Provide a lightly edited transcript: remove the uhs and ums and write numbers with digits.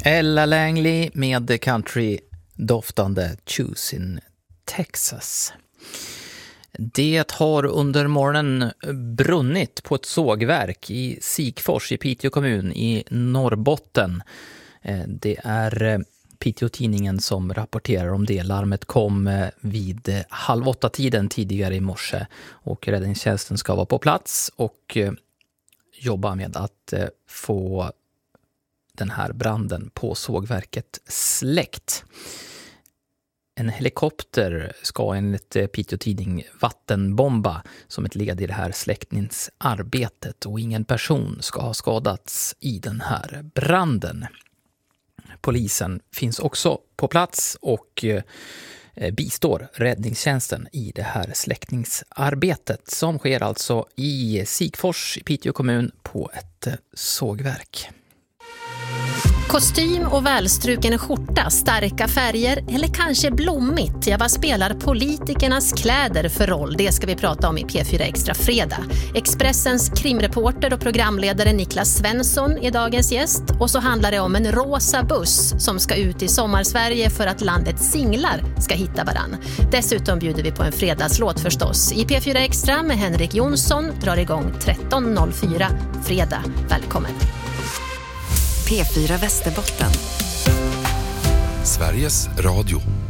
Ella Langley med country-doftande Choose in Texas. Det har under morgonen brunnit på ett sågverk i Sikfors i Piteå kommun i Norrbotten. Det är Piteå-tidningen som rapporterar om det. Larmet kom vid 7:30 tidigare i morse och räddningstjänsten ska vara på plats och jobba med att få den här branden på sågverket släckt. En helikopter ska enligt Piteå-tidning vattenbomba som ett led i det här släckningsarbetet och ingen person ska ha skadats i den här branden. Polisen finns också på plats och bistår räddningstjänsten i det här släckningsarbetet som sker alltså i Sikfors i Piteå kommun på ett sågverk. Kostym och välstruken skjorta, starka färger eller kanske blommigt? Ja, vad spelar politikernas kläder för roll? Det ska vi prata om i P4 Extra fredag. Expressens krimreporter och programledare Niklas Svensson är dagens gäst. Och så handlar det om en rosa buss som ska ut i sommarsverige för att landets singlar ska hitta varann. Dessutom bjuder vi på en fredagslåt förstås. I P4 Extra med Henrik Jonsson drar igång 13.04 fredag. Välkommen! P4 Västerbotten. Sveriges Radio.